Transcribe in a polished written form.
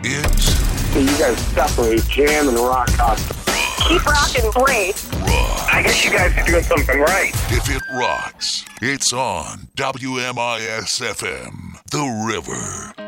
It's You guys definitely jam and rock out. Keep rocking, great. rock. I guess you guys are doing something right. If it rocks, it's on WMIS FM, The River.